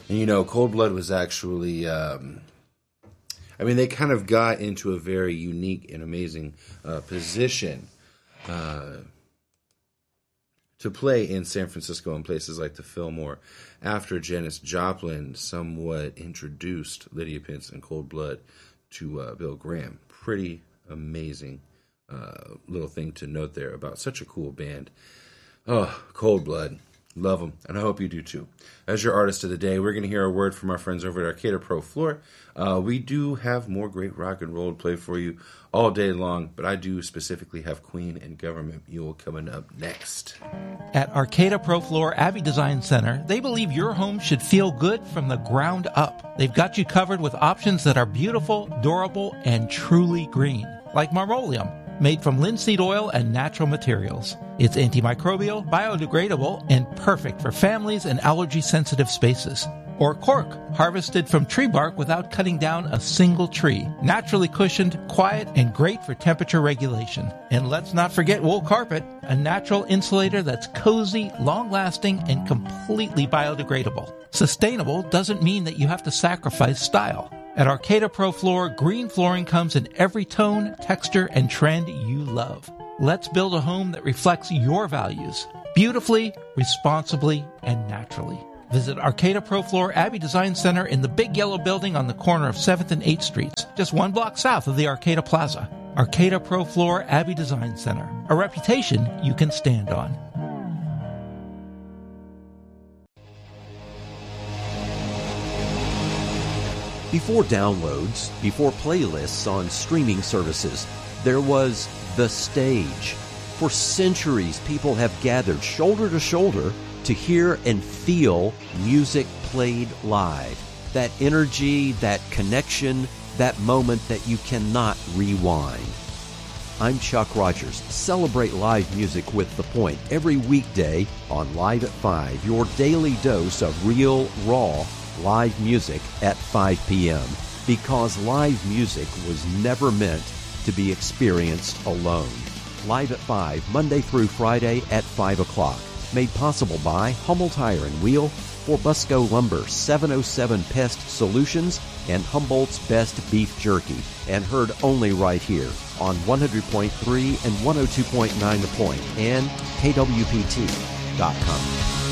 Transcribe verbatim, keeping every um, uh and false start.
And, you know, Cold Blood was actually, um, I mean, they kind of got into a very unique and amazing uh, position uh, to play in San Francisco and places like the Fillmore after Janis Joplin somewhat introduced Lydia Pence and Cold Blood to uh, Bill Graham. Pretty amazing uh, little thing to note there about such a cool band. Oh, Cold Blood. Love them, and I hope you do too. As your artist of the day, we're going to hear a word from our friends over at Arcada Pro Floor. Uh, we do have more great rock and roll to play for you all day long, but I do specifically have Queen and Government Mule coming up next. At Arcada Pro Floor Abbey Design Center, they believe your home should feel good from the ground up. They've got you covered with options that are beautiful, durable, and truly green, like Marmolium, made from linseed oil and natural materials. It's antimicrobial, biodegradable, and perfect for families and allergy-sensitive spaces. Or cork, harvested from tree bark without cutting down a single tree. Naturally cushioned, quiet, and great for temperature regulation. And let's not forget wool carpet, a natural insulator that's cozy, long-lasting, and completely biodegradable. Sustainable doesn't mean that you have to sacrifice style. At Arcada Pro Floor, green flooring comes in every tone, texture, and trend you love. Let's build a home that reflects your values, beautifully, responsibly, and naturally. Visit Arcada Pro Floor Abbey Design Center in the big yellow building on the corner of seventh and eighth Streets, just one block south of the Arcada Plaza. Arcada Pro Floor Abbey Design Center, a reputation you can stand on. Before downloads, before playlists on streaming services, there was the stage. For centuries, people have gathered shoulder to shoulder to hear and feel music played live. That energy, that connection, that moment that you cannot rewind. I'm Chuck Rogers. Celebrate live music with The Point every weekday on Live at five, your daily dose of real, raw, live music at five p.m. Because live music was never meant to be experienced alone. Live at five, Monday through Friday at five o'clock. Made possible by Hummel Tire and Wheel, for Busco Lumber, seven oh seven Pest Solutions, and Humboldt's Best Beef Jerky. And heard only right here on one hundred point three and one oh two point nine The Point and K W P T dot com.